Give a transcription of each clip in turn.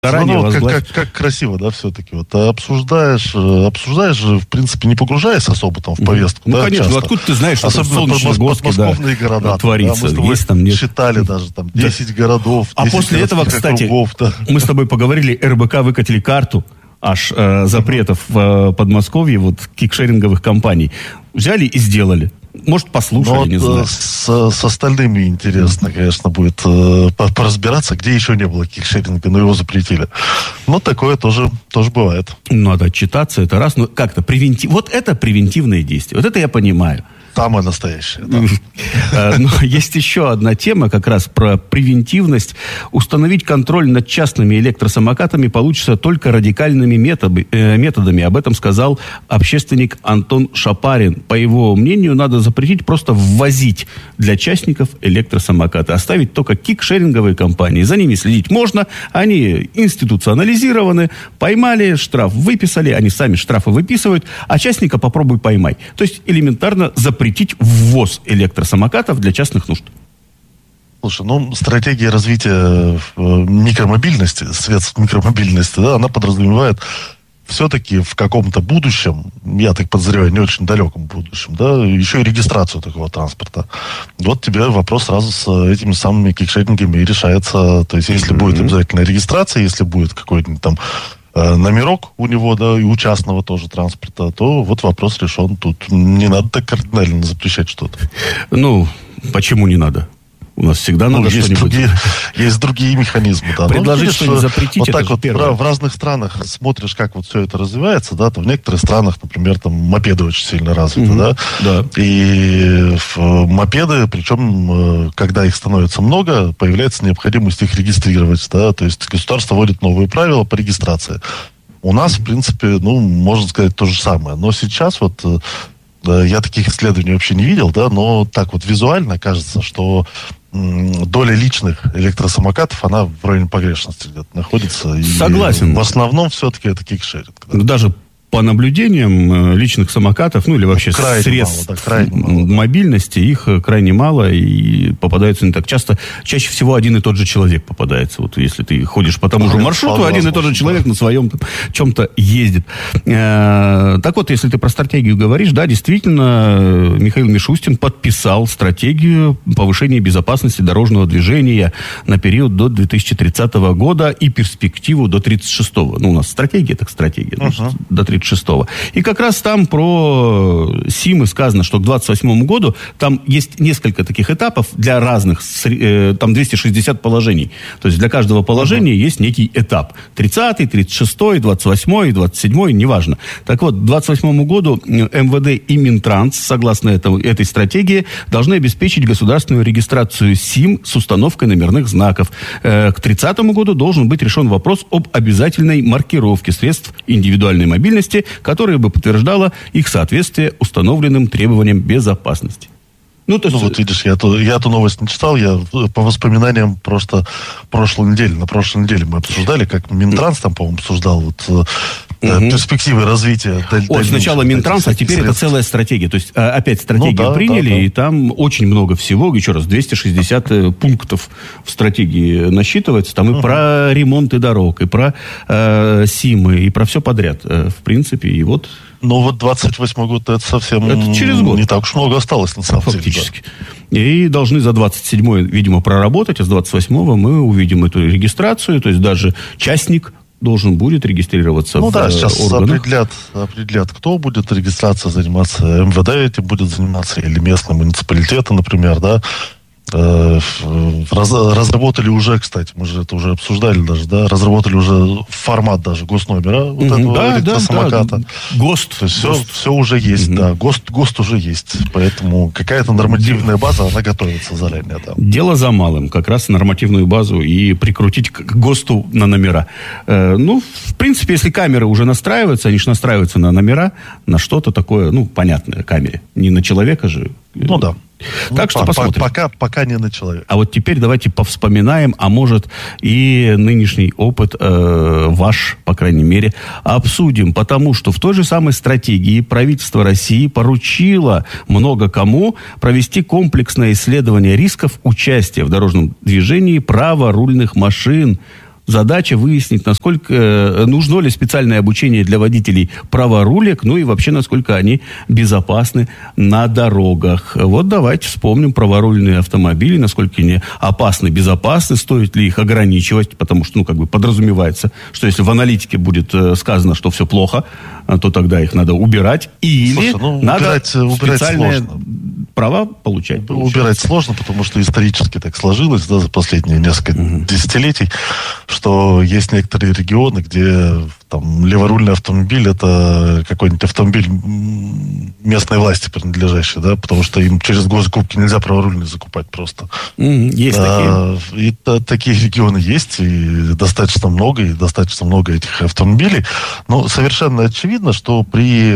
Как красиво, да, все-таки. Вот обсуждаешь же, в принципе, не погружаясь особо там в повестку. Ну, да, конечно, часто. Откуда ты знаешь, что особенно подмосковные города. Творится. Да, мы с тобой есть там, нет? считали даже там 10 городов, 10 А после этого, кстати, округов, да. мы с тобой поговорили, РБК выкатили карту аж запретов в Подмосковье вот кикшеринговых компаний. Взяли и сделали. Может, послушали, не знаю. С остальными интересно, конечно, будет поразбираться, где еще не было кикшеринга, но его запретили. Но такое тоже бывает. Надо отчитаться, это раз. Но как-то вот это превентивные действия. Вот это я понимаю. Самое настоящее. Да. Но есть еще одна тема, как раз про превентивность. Установить контроль над частными электросамокатами получится только радикальными методами. Об этом сказал общественник Антон Шапарин. По его мнению, надо запретить просто ввозить для частников электросамокаты. Оставить только кикшеринговые компании. За ними следить можно. Они институционализированы. Поймали, штраф выписали. Они сами штрафы выписывают. А частника попробуй поймай. То есть элементарно запретить ввоз электросамокатов для частных нужд. Слушай, стратегия развития микромобильности, средств микромобильности, да, она подразумевает все-таки в каком-то будущем, я так подозреваю, не очень далеком будущем, да, еще и регистрацию такого транспорта. Вот тебе вопрос сразу с этими самыми кикшерингами и решается. То есть, если будет обязательно регистрация, если будет какой-нибудь там номерок у него, да, и у частного тоже транспорта, то вот вопрос решен. Тут не надо так кардинально запрещать что-то. Почему не надо? У нас всегда надо что-нибудь... Есть другие механизмы, да. Предложить что-нибудь запретить, вот это так же вот первое. В разных странах смотришь, как вот все это развивается, да, то в некоторых странах, например, там мопеды очень сильно развиты, да. И мопеды, причем, когда их становится много, появляется необходимость их регистрировать, да, то есть государство вводит новые правила по регистрации. У нас, в принципе, можно сказать то же самое. Но сейчас вот... Я таких исследований вообще не видел, да, но так вот визуально кажется, что доля личных электросамокатов, она в районе погрешности где-то находится. Согласен. И в основном все-таки это кикшеринг. Да. Даже по наблюдениям личных самокатов, или вообще средств мобильности, их крайне мало и попадаются не так часто. Чаще всего один и тот же человек попадается. Вот если ты ходишь по тому же маршруту, один и тот же человек на своем чем-то ездит. Так вот, если ты про стратегию говоришь, да, действительно, Михаил Мишустин подписал стратегию повышения безопасности дорожного движения на период до 2030 года и перспективу до 36-го. У нас стратегия, так стратегия. До 36-го. И как раз там про СИМы сказано, что к 28 году там есть несколько таких этапов для разных, там 260 положений. То есть для каждого положения есть некий этап. 30-й, 36-й, 28-й, 27-й, неважно. Так вот, к 28 году МВД и Минтранс, согласно этой стратегии, должны обеспечить государственную регистрацию СИМ с установкой номерных знаков. К 30 году должен быть решен вопрос об обязательной маркировке средств индивидуальной мобильности, которая бы подтверждала их соответствие установленным требованиям безопасности. Вот видишь, я эту новость не читал, я по воспоминаниям просто на прошлой неделе мы обсуждали, как Минтранс там, по-моему, обсуждал перспективы развития. Сначала Минтранс, а теперь это целая стратегия. То есть опять стратегию приняли, и там очень много всего, еще раз, 260 пунктов в стратегии насчитывается. Там и про ремонты дорог, и про СИМы, и про все подряд, в принципе, и вот... 28 год, это совсем это через год. Не так уж много осталось, на самом деле. Фактически. Да. И должны за 27-й, видимо, проработать, а с 28-го мы увидим эту регистрацию, то есть даже частник должен будет регистрироваться в сейчас органах. определят, кто будет регистрацией заниматься, МВД этим будет заниматься, или местные муниципалитеты, например, да. Разработали уже, кстати, мы же это уже обсуждали даже, да, разработали уже формат даже госномера этого электросамоката. Да. ГОСТ. То есть все уже есть, да, ГОСТ уже есть, поэтому какая-то нормативная база, она готовится заранее. Да. Дело за малым, как раз нормативную базу и прикрутить к ГОСТу на номера. В принципе, если камеры уже настраиваются, они же настраиваются на номера, на что-то такое, понятное камере, не на человека же. Да. Так что посмотрим. Пока не на человека. А вот теперь давайте повспоминаем, а может и нынешний опыт ваш, по крайней мере, обсудим. Потому что в той же самой стратегии правительство России поручило много кому провести комплексное исследование рисков участия в дорожном движении праворульных машин. задача выяснить, насколько нужно ли специальное обучение для водителей праворулек, ну и вообще, насколько они безопасны на дорогах. Вот давайте вспомним праворульные автомобили, насколько они опасны, безопасны, стоит ли их ограничивать, потому что, подразумевается, что если в аналитике будет сказано, что все плохо, то тогда их надо убирать, или надо специальные сложно. Права получать. Убирать сложно, потому что исторически так сложилось, за последние несколько десятилетий, что есть некоторые регионы, где там леворульный автомобиль — это какой-нибудь автомобиль местной власти принадлежащий, да, потому что им через госзакупки нельзя праворульный закупать просто. Есть такие. И такие регионы есть, и достаточно много этих автомобилей. Но совершенно очевидно, что при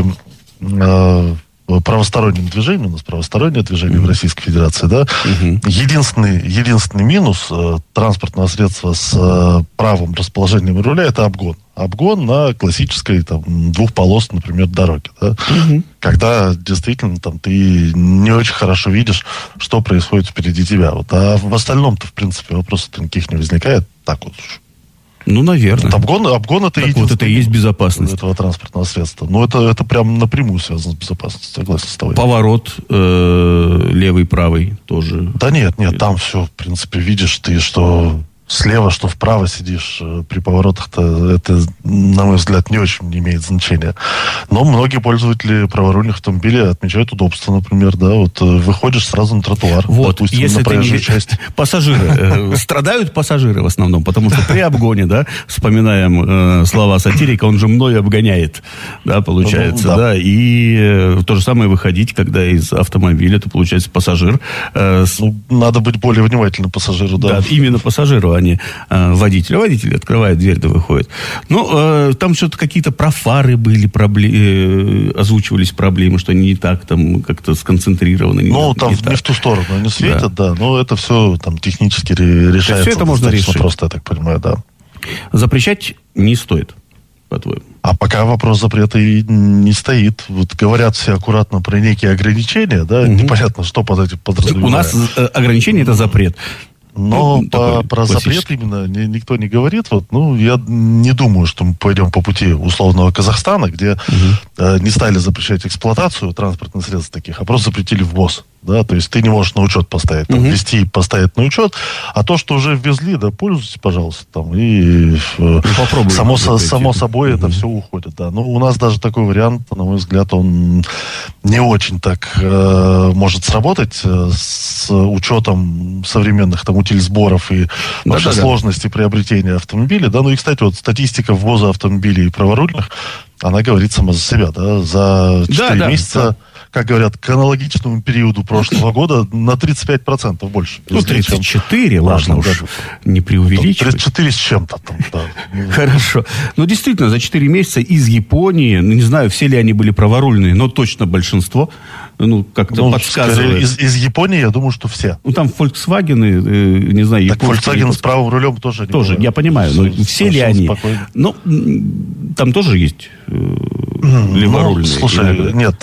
правостороннем движении, у нас правостороннее движение в Российской Федерации, да, единственный минус транспортного средства с правым расположением руля — это обгон. Обгон на классической двухполосной, например, дороге, да, когда действительно ты не очень хорошо видишь, что происходит впереди тебя. А в остальном-то, в принципе, вопросов никаких не возникает. Так вот. Наверное. Обгон это и есть безопасность этого транспортного средства. Но это прям напрямую связано с безопасностью, согласен с тобой. Поворот левый, правый тоже. Да нет, там все, в принципе, видишь ты, что слева, что вправо сидишь при поворотах-то, это, на мой взгляд, не очень имеет значения. Но многие пользователи праворульных автомобилей отмечают удобство, например, да, выходишь сразу на тротуар, допустим, если на проезжую часть. Пассажиры, страдают пассажиры в основном, потому что при обгоне, да, вспоминаем слова сатирика, он же мною обгоняет, да, получается, да, и то же самое выходить, когда из автомобиля, это получается пассажир. Надо быть более внимательным пассажиру, да. Да, именно пассажиру, а не водителю. Водитель открывает дверь, да выходит. Там что-то какие-то про фары были озвучивались проблемы, что они не так там как-то сконцентрированы. Не в ту сторону они светят, да. Но это все там технически решается. Все это можно решить. Просто, я так понимаю, да. Запрещать не стоит, по-твоему? А пока вопрос запрета и не стоит. Говорят все аккуратно про некие ограничения, да, непонятно, что под этим подразумевается. У нас ограничение — это запрет. Но про запрет именно никто не говорит. Я не думаю, что мы пойдем по пути условного Казахстана, где не стали запрещать эксплуатацию транспортных средств таких, а просто запретили ввоз. Да, то есть ты не можешь на учет поставить, ввести и поставить на учет, а то, что уже ввезли, да, пользуйтесь, пожалуйста, и само собой это все уходит, да. У нас даже такой вариант, на мой взгляд, он не очень так может сработать с учетом современных утильсборов и вообще сложности приобретения автомобиля, да. И, кстати, статистика ввоза автомобилей праворульных, она говорит сама за себя, да, за 4 месяца. Как говорят, к аналогичному периоду прошлого года на 35% больше. 34, ладно уж, не преувеличивать. 34 с чем-то там, да. Хорошо. Действительно, за 4 месяца из Японии, не знаю, все ли они были праворульные, но точно большинство, как-то подсказывает. Из Японии, я думаю, что все. Там Volkswagen, не знаю, так Volkswagen с правым рулем тоже. Тоже, я понимаю, но все ли они? Там тоже есть леворульные. Слушай, иногда. Нет,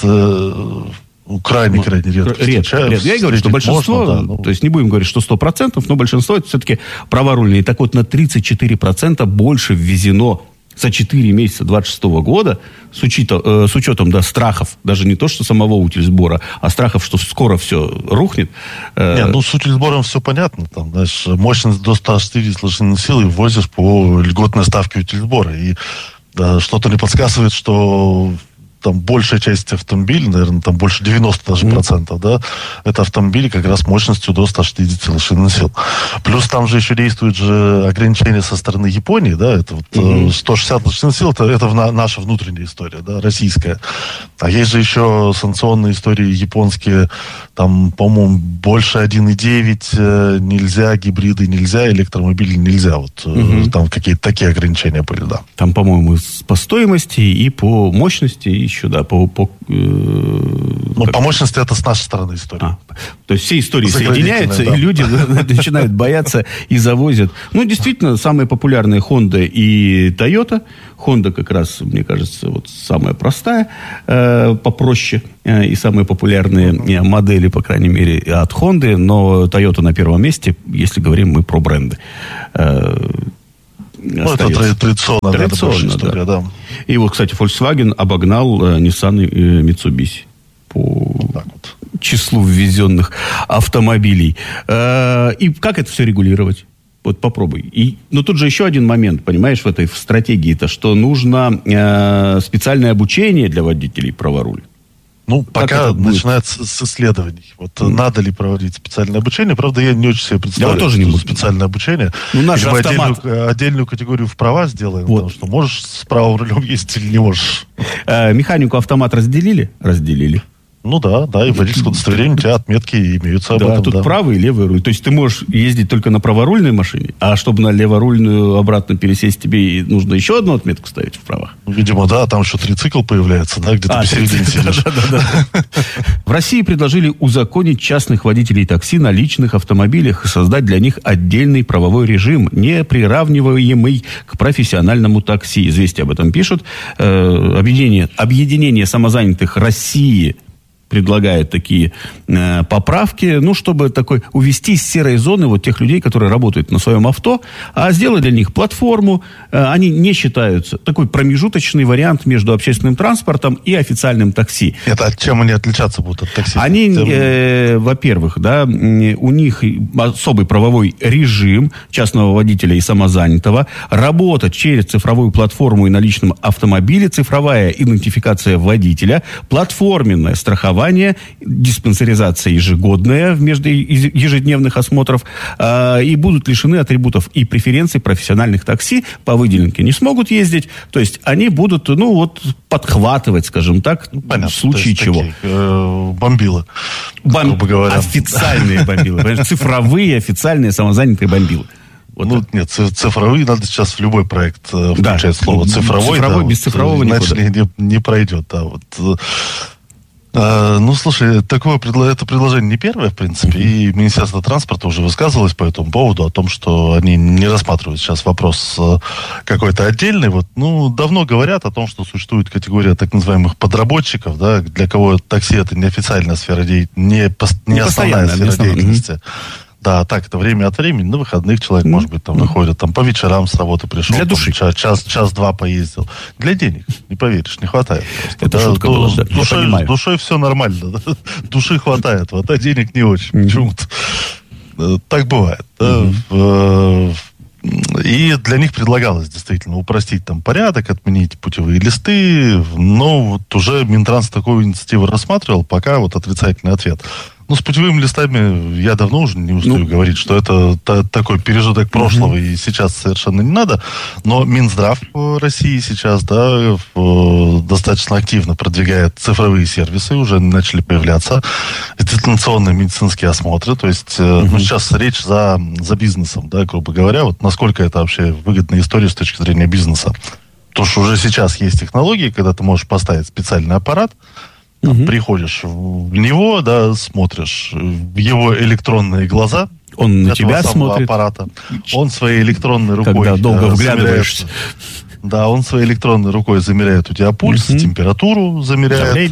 крайне редко. Я говорю, что большинство, то есть не будем говорить, что 100%, но большинство это все-таки праворульные. Так вот, на 34% больше ввезено за 4 месяца 2026 года, с учетом страхов, даже не то, что самого утильсбора, а страхов, что скоро все рухнет. С утильсбором все понятно. Там, знаешь, мощность до 160 лошадиных сил и возишь по льготной ставке утильсбора. И что-то мне подсказывает, что там большая часть автомобилей, наверное, там больше 90 даже процентов, да, это автомобили как раз мощностью до 160 лошадиных сил. Плюс там же еще действует же ограничение со стороны Японии, да, это 160 лошадиных сил, это наша внутренняя история, да, российская. А есть же еще санкционные истории японские, там, по-моему, больше 1,9 нельзя, гибриды нельзя, электромобили нельзя, там какие-то такие ограничения были, да. Там, по-моему, по стоимости и по мощности еще, да, по мощности это с нашей стороны история. То есть все истории соединяются, и люди начинают бояться и завозят. Действительно, самые популярные Honda и Toyota. Honda как раз, мне кажется, самая простая, попроще, и самые популярные модели, по крайней мере, от Honda, но Toyota на первом месте, если говорим мы про бренды. остается. Это традиционная история, да. И вот, кстати, Volkswagen обогнал Nissan и Mitsubishi по числу ввезенных автомобилей. И как это все регулировать? Вот попробуй. Но тут же еще один момент, понимаешь, в стратегии-то, что нужно специальное обучение для водителей праворуль. Ну, пока начинается с исследований. Вот надо ли проводить специальное обучение. Правда, я не очень себе представляю, тоже не специальное обучение. Ну, наш автомат... отдельную категорию в права сделаем, потому что можешь с правым рулем ездить или не можешь. Механику автомат разделили? Разделили. Ну да, и в водительском удостоверении у тебя отметки имеются об этом. Да, тут правый и левый руль. То есть ты можешь ездить только на праворульной машине, а чтобы на леворульную обратно пересесть, тебе нужно еще одну отметку ставить в правах. Видимо, да, там еще трицикл появляется, да, где-то посередине сидишь. В России предложили узаконить частных водителей такси на личных автомобилях и создать для них отдельный правовой режим, не приравниваемый к профессиональному такси. Известия об этом пишут. Объединение самозанятых России предлагает такие поправки, чтобы увести из серой зоны вот тех людей, которые работают на своем авто, а сделать для них платформу. Они не считаются. Такой промежуточный вариант между общественным транспортом и официальным такси. Это чем они отличаться будут от такси? Они, во-первых, у них особый правовой режим частного водителя и самозанятого, работать через цифровую платформу и на личном автомобиле, цифровая идентификация водителя, платформенное страхование, диспансеризация ежегодная между ежедневных осмотров, и будут лишены атрибутов и преференций профессиональных такси, по выделенке не смогут ездить, то есть они будут, подхватывать, скажем так, в случае чего. Бомбилы, грубо говоря. Официальные бомбилы, цифровые официальные самозанятые бомбилы. Нет, цифровые надо сейчас в любой проект включать слово цифровой. Без цифрового иначе не пройдет, да, вот. Слушай, это предложение не первое, в принципе, и Министерство транспорта уже высказывалось по этому поводу, о том, что они не рассматривают сейчас вопрос какой-то отдельный. Давно говорят о том, что существует категория так называемых подработчиков, да, для кого такси это не официальная сфера деятельности, не основная сфера деятельности. Да, так, это время от времени, на выходных человек, может быть, выходит, по вечерам с работы пришел. Для души. Час-два поездил. Для денег, не поверишь, не хватает. Это шутка была, да, с душой все нормально, да? Души хватает, а денег не очень, почему-то. Так бывает, да? И для них предлагалось действительно упростить порядок, отменить путевые листы, но уже Минтранс такую инициативу рассматривал, пока отрицательный ответ. С путевыми листами я давно уже не устаю говорить, что это такой пережиток прошлого, и сейчас совершенно не надо. Но Минздрав России сейчас, достаточно активно продвигает цифровые сервисы, уже начали появляться дистанционные медицинские осмотры. То есть сейчас речь за бизнесом, грубо говоря, насколько это вообще выгодная история с точки зрения бизнеса. Потому что уже сейчас есть технологии, когда ты можешь поставить специальный аппарат, приходишь в него, смотришь в его электронные глаза. Он на тебя смотрит. Аппарата. Он своей электронной рукой... Когда долго вглядываешься. Да, он своей электронной рукой замеряет у тебя пульс, температуру замеряет.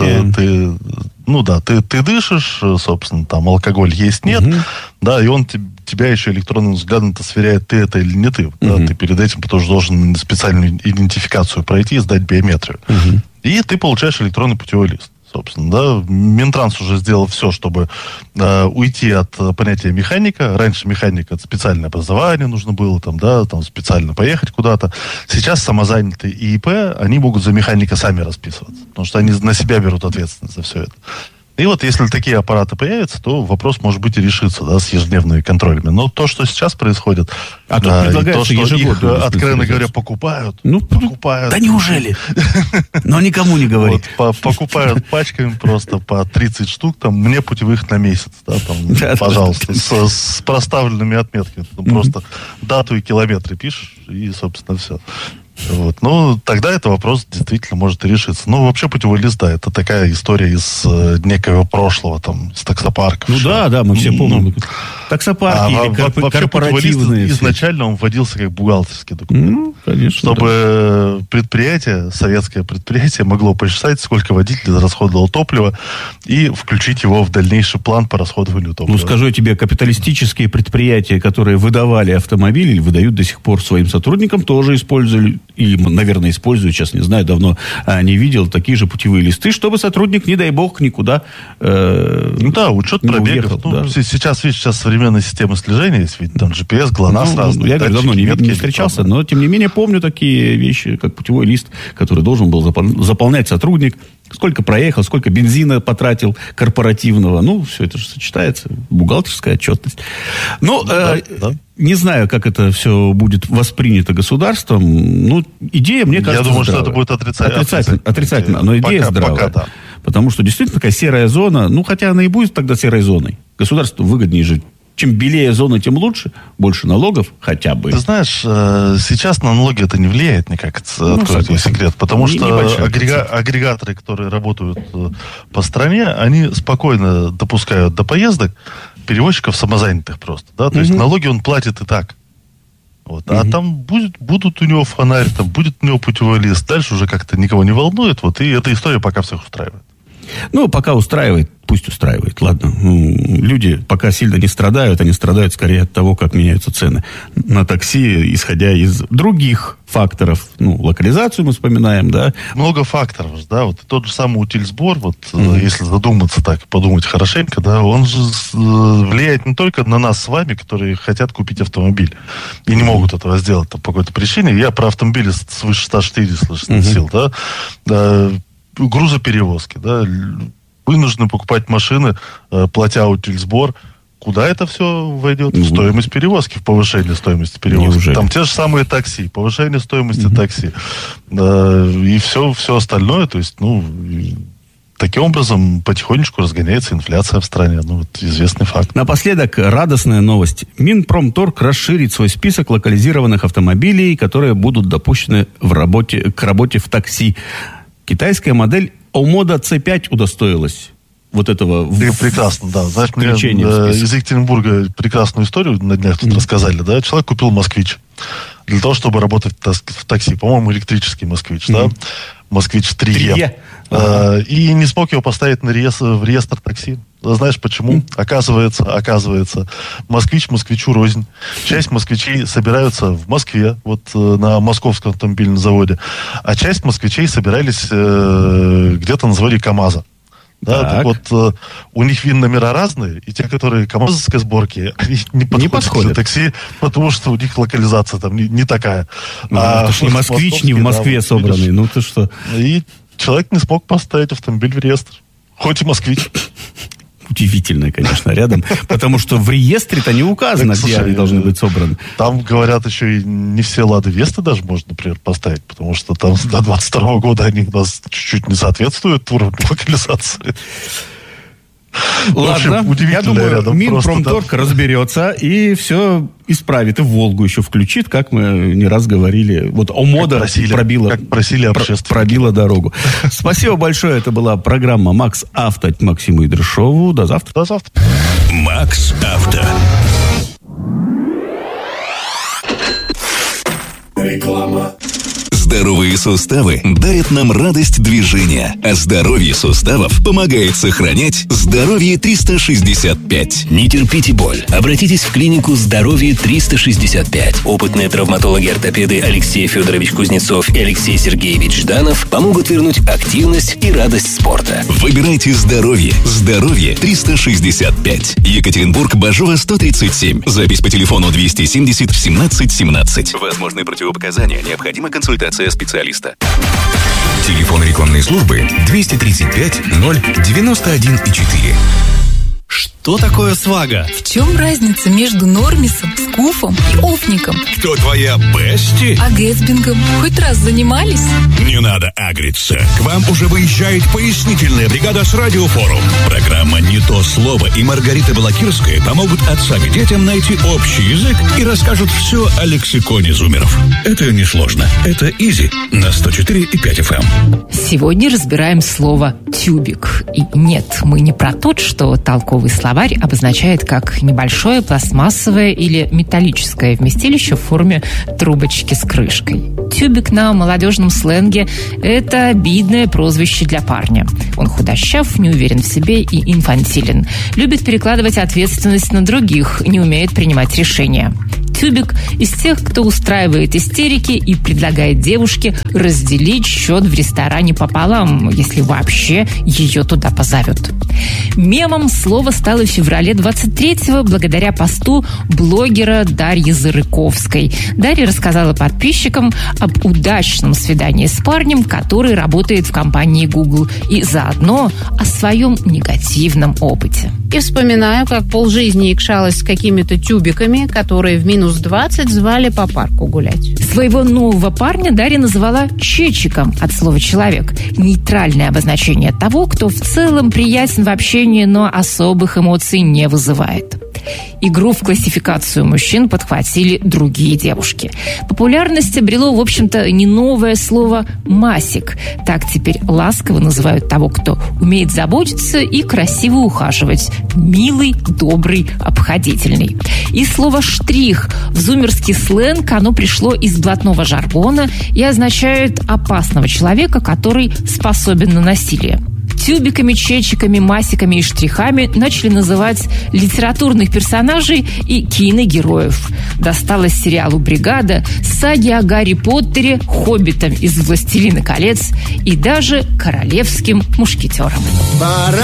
Ты дышишь, собственно, алкоголь есть, нет. Да, и он тебя еще электронным взглядом-то сверяет, ты это или не ты. Да, ты перед этим тоже должен специальную идентификацию пройти и сдать биометрию. И ты получаешь электронный путевой лист. Собственно, да, Минтранс уже сделал все, чтобы уйти от понятия механика. Раньше механика — это специальное образование нужно было, специально поехать куда-то. Сейчас самозанятые и ИП, они могут за механика сами расписываться, потому что они на себя берут ответственность за все это. И если такие аппараты появятся, то вопрос, может быть, и решится, с ежедневными контролями. Но то, что сейчас происходит, и то, что их, откровенно говоря, покупают. Да неужели? Но никому не говорит. Покупают пачками просто по 30 штук, мне путевых на месяц, пожалуйста, с проставленными отметками. Просто дату и километры пишешь, и, собственно, все. Вот. Ну, тогда этот вопрос действительно может и решиться. Ну, вообще путевой лист, да, это такая история из некого прошлого, там, с таксопарков. Ну да, мы все помним. Таксопарки или корпоративные. Изначально он вводился как бухгалтерский документ. Конечно. Чтобы предприятие, советское предприятие, могло посчитать, сколько водитель расходовал топлива и включить его в дальнейший план по расходованию топлива. Ну, скажу я тебе, капиталистические предприятия, которые выдавали автомобили или выдают до сих пор своим сотрудникам, тоже использовали, или, наверное, используют, сейчас не знаю, давно не видел, такие же путевые листы, чтобы сотрудник, не дай бог, никуда учет пробегов. Уехал, Сейчас, видишь, современная система слежения есть, ведь там GPS, ГЛОНАСС разные. Я говорю, давно не встречался, но, тем не менее, помню такие вещи, как путевой лист, который должен был заполнять сотрудник. Сколько проехал, сколько бензина потратил корпоративного. Ну, все это же сочетается. Бухгалтерская отчетность. Ну, не знаю, как это все будет воспринято государством. Ну, идея, мне кажется, я думаю, здравая. Что это будет отрицательно. Но идея здравая. Пока, да. Потому что действительно такая серая зона, хотя она и будет тогда серой зоной. Государству выгоднее жить. Чем белее зона, тем лучше. Больше налогов хотя бы. Ты знаешь, сейчас на налоги это не влияет никак. Это секрет. Потому что агрегаторы, которые работают по стране, они спокойно допускают до поездок перевозчиков самозанятых просто. Да? То есть налоги он платит и так. Вот. А там будут у него фонарь, там будет у него путевой лист. Дальше уже как-то никого не волнует. Вот, и эта история пока всех устраивает. Ну, пока устраивает, пусть устраивает, ладно. Люди пока сильно не страдают, они страдают скорее от того, как меняются цены на такси, исходя из других факторов. Локализацию мы вспоминаем, да. Много факторов, да, вот тот же самый утильсбор, если задуматься так, подумать хорошенько, да, он же влияет не только на нас с вами, которые хотят купить автомобиль и не могут этого сделать по какой-то причине. Я про автомобили свыше 140 сил, да, грузоперевозки, да, вынуждены покупать машины, платя утильсбор. Куда это все войдет? В стоимость перевозки, в повышение стоимости перевозки. Неужели? Там те же самые такси, повышение стоимости такси. И все остальное, то есть, таким образом потихонечку разгоняется инфляция в стране. Известный факт. Напоследок радостная новость. Минпромторг расширит свой список локализированных автомобилей, которые будут допущены к работе в такси. Китайская модель Омода C5 удостоилась вот этого... Прекрасно, да. Знаешь, мне из Екатеринбурга прекрасную историю на днях тут рассказали, да. Человек купил «Москвич» для того, чтобы работать в такси. По-моему, электрический «Москвич», да. «Москвич 3Е». И не смог его поставить в реестр такси. Знаешь почему? Оказывается, «Москвич» москвичу рознь. Часть москвичей собираются в Москве, на московском автомобильном заводе, а часть москвичей собирались где-то на заводе КамАЗа. Да, так вот, у них ВИН-номера разные, и те, которые КамАЗовской сборки, они не подходят для такси, потому что у них локализация там не такая. Это ж не «Москвич», не в Москве собранный, ты что? И человек не смог поставить автомобиль в реестр. Хоть и «Москвич». Удивительно, конечно, рядом. Потому что в реестре-то не указано, где они должны быть собраны. Там, говорят, еще и не все «Лады Весты» даже можно, например, поставить, потому что там до 22 года они у нас чуть-чуть не соответствуют уровню локализации. Ладно, я думаю, Минпромторг разберется и все исправит. И Волгу еще включит, как мы не раз говорили. Вот Омода пробила дорогу. Спасибо большое. Это была программа «Макс Авто» от Максиму Идрышову. До завтра. До завтра. «Макс Авто». Реклама. Здоровые суставы дарят нам радость движения, а здоровье суставов помогает сохранять здоровье 365. Не терпите боль. Обратитесь в клинику «Здоровье 365». Опытные травматологи-ортопеды Алексей Федорович Кузнецов и Алексей Сергеевич Жданов помогут вернуть активность и радость спорта. Выбирайте здоровье. Здоровье 365. Екатеринбург, Бажова, 137. Запись по телефону 270 17 17. Возможны противопоказания. Необходима консультация специалиста. Телефон рекламной службы 235 091 4. Что такое свага? В чем разница между нормисом, скуфом и офником? Кто твоя бести? А гэтсбингом хоть раз занимались? Не надо агриться. К вам уже выезжает пояснительная бригада с Радиофорум. Программа «Не то слово» и Маргарита Балакирская помогут отцам и детям найти общий язык и расскажут все о лексиконе зумеров. Это несложно. Это изи на 104,5 FM. Сегодня разбираем слово «тюбик». И нет, мы не про тот, что толковый словарь обозначает как небольшое пластмассовое или металлическое вместилище в форме трубочки с крышкой. Тюбик на молодежном сленге – это обидное прозвище для парня. Он худощав, не уверен в себе и инфантилен. Любит перекладывать ответственность на других, не умеет принимать решения. Тюбик из тех, кто устраивает истерики и предлагает девушке разделить счет в ресторане пополам, если вообще ее туда позовет. Мемом слово стало в феврале 23-го благодаря посту блогера Дарьи Зарыковской. Дарья рассказала подписчикам об удачном свидании с парнем, который работает в компании Google, и заодно о своем негативном опыте. И вспоминаю, как полжизни икшалась с какими-то тюбиками, которые в минус 20 звали по парку гулять. Своего нового парня Дарья называла чечиком от слова «человек». Нейтральное обозначение того, кто в целом приятен в общении, но особых эмоций не вызывает. Игру в классификацию мужчин подхватили другие девушки. Популярность обрело, в общем-то, не новое слово «масик». Так теперь ласково называют того, кто умеет заботиться и красиво ухаживать. Милый, добрый, обходительный. И слово «штрих» в зумерский сленг, оно пришло из блатного жаргона и означает опасного человека, который способен на насилие. Тюбиками, чечиками, масиками и штрихами начали называть литературных персонажей и киногероев. Досталось сериалу «Бригада», саге о Гарри Поттере, хоббитам из «Властелина колец» и даже королевским мушкетерам.